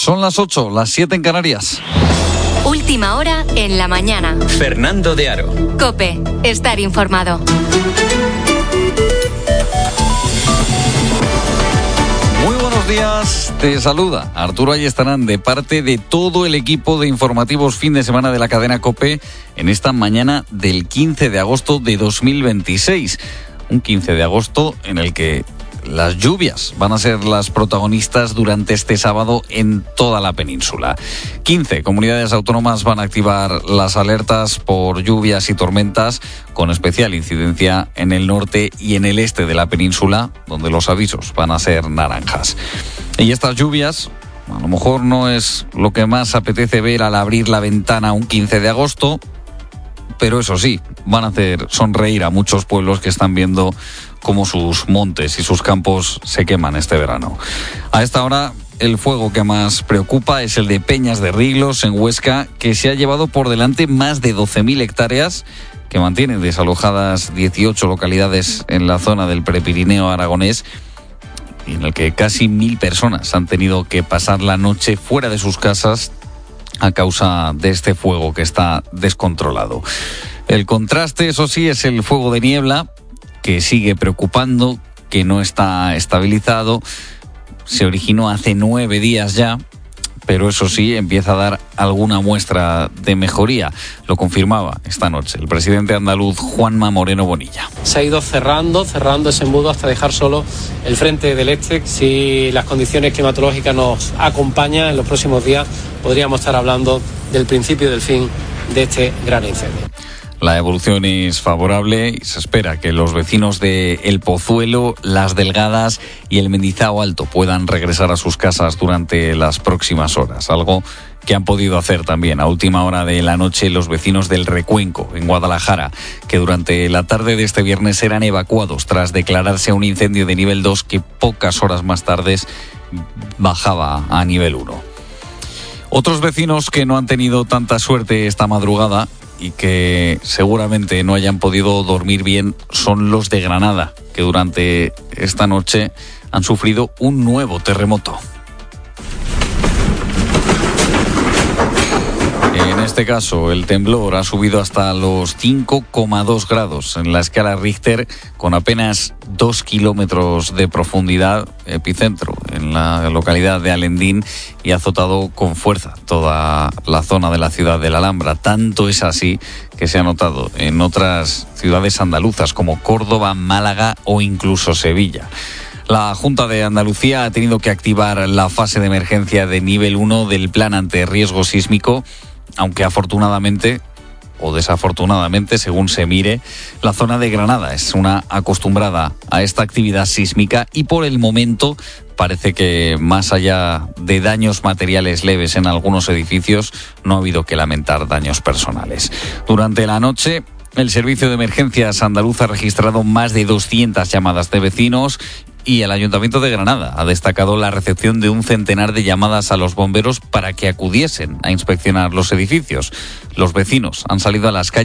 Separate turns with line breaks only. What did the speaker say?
Son las 8, las 7 en Canarias.
Última hora en la mañana.
Fernando de Aro.
COPE. Estar informado.
Muy buenos días, te saluda Arturo Ayestarán de parte de todo el equipo de informativos fin de semana de la cadena COPE en esta mañana del 15 de agosto de 2026. Un 15 de agosto en el que las lluvias van a ser las protagonistas durante este sábado en toda la península. 15 comunidades autónomas van a activar las alertas por lluvias y tormentas, con especial incidencia en el norte y en el este de la península, donde los avisos van a ser naranjas. Y estas lluvias, a lo mejor no es lo que más apetece ver al abrir la ventana un 15 de agosto, pero eso sí, van a hacer sonreír a muchos pueblos que están viendo cómo sus montes y sus campos se queman este verano. A esta hora, el fuego que más preocupa es el de Peñas de Riglos, en Huesca, que se ha llevado por delante más de 12.000 hectáreas, que mantienen desalojadas 18 localidades en la zona del Prepirineo aragonés, y en el que casi 1.000 personas han tenido que pasar la noche fuera de sus casas a causa de este fuego que está descontrolado. El contraste, eso sí, es el fuego de niebla, que sigue preocupando, que no está estabilizado. Se originó hace 9 días ya, pero eso sí, empieza a dar alguna muestra de mejoría. Lo confirmaba esta noche el presidente andaluz Juanma Moreno Bonilla.
Se ha ido cerrando ese embudo hasta dejar solo el frente del este. Si las condiciones climatológicas nos acompañan en los próximos días, podríamos estar hablando del principio y del fin de este gran incendio.
La evolución es favorable y se espera que los vecinos de El Pozuelo, Las Delgadas y el Mendizao Alto puedan regresar a sus casas durante las próximas horas, algo que han podido hacer también a última hora de la noche los vecinos del Recuenco, en Guadalajara, que durante la tarde de este viernes eran evacuados tras declararse un incendio de nivel 2 que pocas horas más tarde bajaba a nivel 1. Otros vecinos que no han tenido tanta suerte esta madrugada y que seguramente no hayan podido dormir bien son los de Granada, que durante esta noche han sufrido un nuevo terremoto. En este caso, el temblor ha subido hasta los 5,2 grados en la escala Richter, con apenas 2 kilómetros de profundidad, epicentro en la localidad de Alendín, y ha azotado con fuerza toda la zona de la ciudad de la Alhambra. Tanto es así que se ha notado en otras ciudades andaluzas como Córdoba, Málaga o incluso Sevilla. La Junta de Andalucía ha tenido que activar la fase de emergencia de nivel 1 del plan ante riesgo sísmico, aunque afortunadamente o desafortunadamente, según se mire, la zona de Granada es una acostumbrada a esta actividad sísmica y por el momento parece que, más allá de daños materiales leves en algunos edificios, no ha habido que lamentar daños personales. Durante la noche, el Servicio de Emergencias andaluz ha registrado más de 200 llamadas de vecinos y el Ayuntamiento de Granada ha destacado la recepción de un centenar de llamadas a los bomberos para que acudiesen a inspeccionar los edificios. Los vecinos han salido a las calles